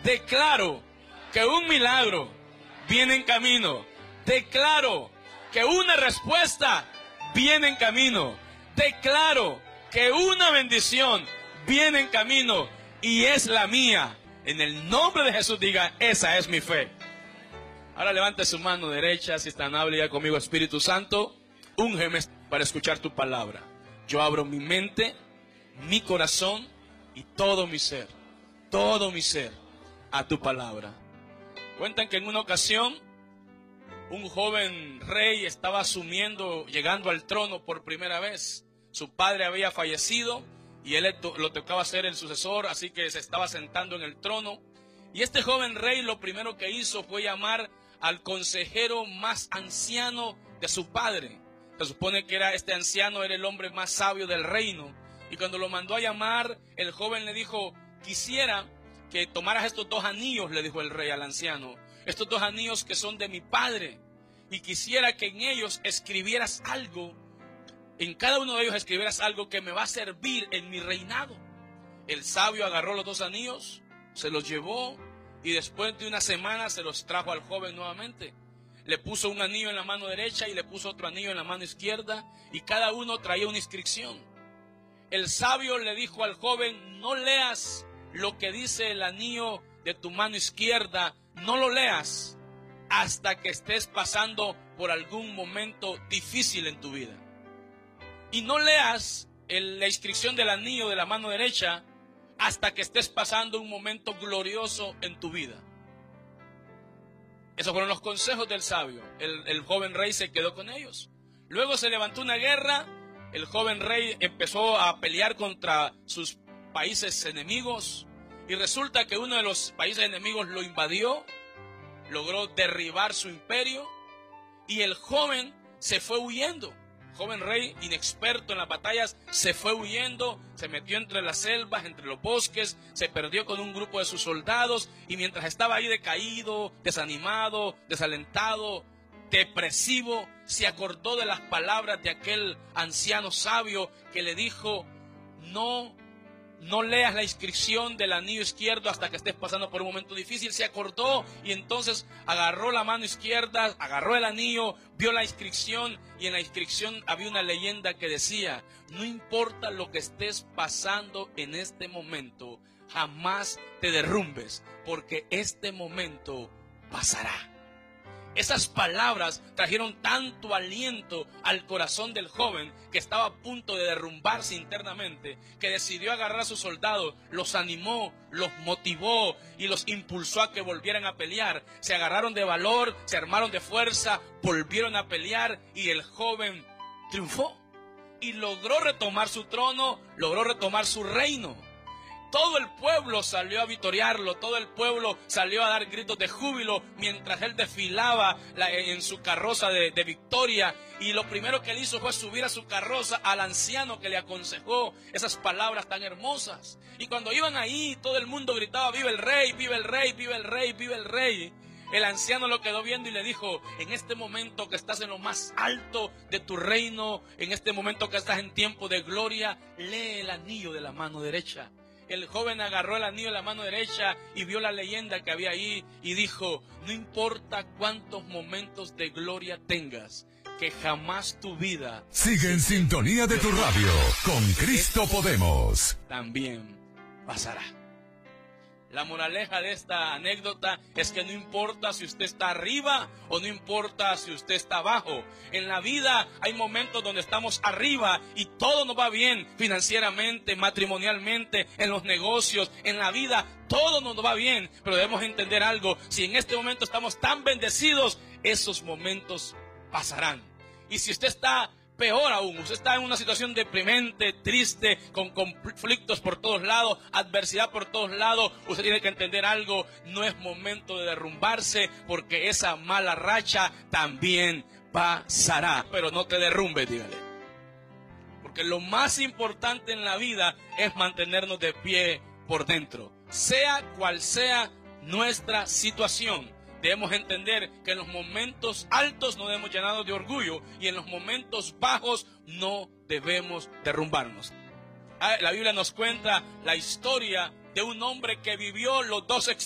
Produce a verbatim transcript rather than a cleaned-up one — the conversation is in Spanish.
Declaro que un milagro viene en camino. Declaro que una respuesta viene en camino. Declaro que una bendición viene en camino y es la mía. En el nombre de Jesús diga, esa es mi fe. Ahora levante su mano derecha, si está amable, diga conmigo, Espíritu Santo, úngeme para escuchar tu palabra. Yo abro mi mente, mi corazón y todo mi ser, todo mi ser a tu palabra. Cuentan que en una ocasión un joven rey estaba asumiendo, llegando al trono por primera vez. Su padre había fallecido y él lo tocaba ser el sucesor, así que se estaba sentando en el trono. Y este joven rey lo primero que hizo fue llamar al consejero más anciano de su padre. Se supone que era este anciano, era el hombre más sabio del reino. Y cuando lo mandó a llamar, el joven le dijo, quisiera que tomaras estos dos anillos, le dijo el rey al anciano. Estos dos anillos que son de mi padre. Y quisiera que en ellos escribieras algo. En cada uno de ellos escribieras algo que me va a servir en mi reinado. El sabio agarró los dos anillos, se los llevó y después de una semana se los trajo al joven nuevamente. Le puso un anillo en la mano derecha y le puso otro anillo en la mano izquierda y cada uno traía una inscripción. El sabio le dijo al joven, no leas lo que dice el anillo de tu mano izquierda, no lo leas hasta que estés pasando por algún momento difícil en tu vida. Y no leas el, la inscripción del anillo de la mano derecha hasta que estés pasando un momento glorioso en tu vida. Esos fueron los consejos del sabio. El, el joven rey se quedó con ellos. Luego se levantó una guerra. El joven rey empezó a pelear contra sus países enemigos. Y resulta que uno de los países enemigos lo invadió. Logró derribar su imperio. Y el joven se fue huyendo. Joven rey, inexperto en las batallas, se fue huyendo, se metió entre las selvas, entre los bosques, se perdió con un grupo de sus soldados y mientras estaba ahí decaído, desanimado, desalentado, depresivo, se acordó de las palabras de aquel anciano sabio que le dijo, no, no leas la inscripción del anillo izquierdo hasta que estés pasando por un momento difícil. Se acordó y entonces agarró la mano izquierda, agarró el anillo, vio la inscripción y en la inscripción había una leyenda que decía, no importa lo que estés pasando en este momento, jamás te derrumbes, porque este momento pasará. Esas palabras trajeron tanto aliento al corazón del joven que estaba a punto de derrumbarse internamente, que decidió agarrar a sus soldados, los animó, los motivó y los impulsó a que volvieran a pelear. Se agarraron de valor, se armaron de fuerza, volvieron a pelear y el joven triunfó y logró retomar su trono, logró retomar su reino. Todo el pueblo salió a victoriarlo, todo el pueblo salió a dar gritos de júbilo mientras él desfilaba la, en su carroza de, de victoria. Y lo primero que él hizo fue subir a su carroza al anciano que le aconsejó esas palabras tan hermosas. Y cuando iban ahí, todo el mundo gritaba, ¡viva el rey, viva el rey, viva el rey, viva el rey! El anciano lo quedó viendo y le dijo, en este momento que estás en lo más alto de tu reino, en este momento que estás en tiempo de gloria, lee el anillo de la mano derecha. El joven agarró el anillo en la mano derecha y vio la leyenda que había ahí y dijo, no importa cuántos momentos de gloria tengas, que jamás tu vida... Sigue en sintonía de tu radio, con Cristo podemos. También pasará. La moraleja de esta anécdota es que no importa si usted está arriba o no importa si usted está abajo. En la vida hay momentos donde estamos arriba y todo nos va bien financieramente, matrimonialmente, en los negocios, en la vida, todo nos va bien. Pero debemos entender algo, si en este momento estamos tan bendecidos, esos momentos pasarán. Y si usted está... peor aún, usted está en una situación deprimente, triste, con conflictos por todos lados, adversidad por todos lados. Usted tiene que entender algo, no es momento de derrumbarse, porque esa mala racha también pasará. Pero no te derrumbes, dígale. Porque lo más importante en la vida es mantenernos de pie por dentro, sea cual sea nuestra situación. Debemos entender que en los momentos altos no debemos llenarnos de orgullo y en los momentos bajos no debemos derrumbarnos. La Biblia nos cuenta la historia de un hombre que vivió los dos extremos.